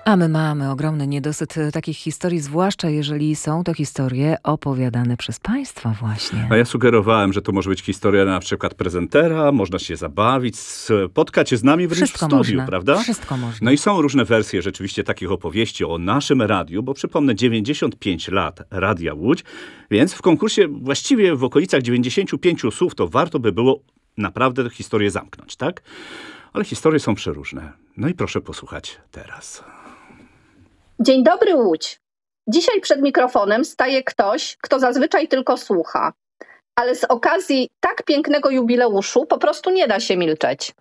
A my mamy ogromny niedosyt takich historii, zwłaszcza jeżeli są to historie opowiadane przez państwa właśnie. A ja sugerowałem, że to może być historia na przykład prezentera, można się zabawić, spotkać się z nami wręcz Wszystko w studiu, można. prawda? Wszystko można. No i są różne wersje rzeczywiście takich opowieści o naszym radiu, bo przypomnę 95 lat Radia Łódź, więc w konkursie właściwie w okolicach 95 słów to warto by było naprawdę tę historię zamknąć, tak? Ale historie są przeróżne. No i proszę posłuchać teraz. Dzień dobry, Łódź. Dzisiaj przed mikrofonem staje ktoś, kto zazwyczaj tylko słucha. Ale z okazji tak pięknego jubileuszu po prostu nie da się milczeć.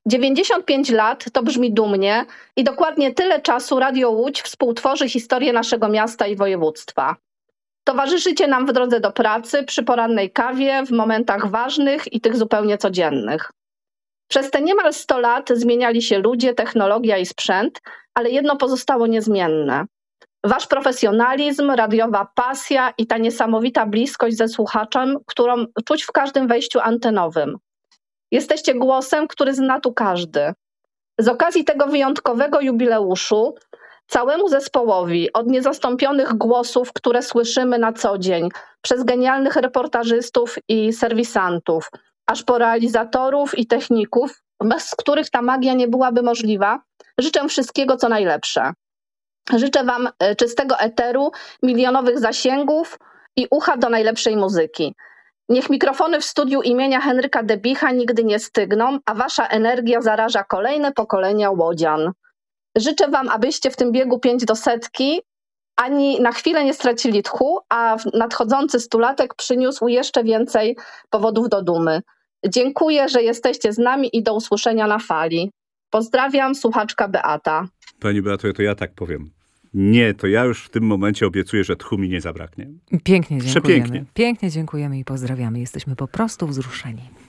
95 lat to brzmi dumnie i dokładnie tyle czasu Radio Łódź współtworzy historię naszego miasta i województwa. Towarzyszycie nam w drodze do pracy, przy porannej kawie, w momentach ważnych i tych zupełnie codziennych. Przez te niemal 100 lat zmieniali się ludzie, technologia i sprzęt, ale jedno pozostało niezmienne. Wasz profesjonalizm, radiowa pasja i ta niesamowita bliskość ze słuchaczem, którą czuć w każdym wejściu antenowym. Jesteście głosem, który zna tu każdy. Z okazji tego wyjątkowego jubileuszu całemu zespołowi, od niezastąpionych głosów, które słyszymy na co dzień, przez genialnych reportażystów i serwisantów, aż po realizatorów i techników, bez których ta magia nie byłaby możliwa, życzę wszystkiego, co najlepsze. Życzę wam czystego eteru, milionowych zasięgów i ucha do najlepszej muzyki. Niech mikrofony w studiu imienia Henryka Debicha nigdy nie stygną, a wasza energia zaraża kolejne pokolenia łodzian. Życzę wam, abyście w tym biegu 5 do 100 ani na chwilę nie stracili tchu, a nadchodzący stulatek przyniósł jeszcze więcej powodów do dumy. Dziękuję, że jesteście z nami i do usłyszenia na fali. Pozdrawiam, słuchaczka Beata. Pani Beato, to ja tak powiem. Nie, to ja już w tym momencie obiecuję, że tchu mi nie zabraknie. Pięknie dziękujemy. Przepięknie. Pięknie dziękujemy i pozdrawiamy. Jesteśmy po prostu wzruszeni.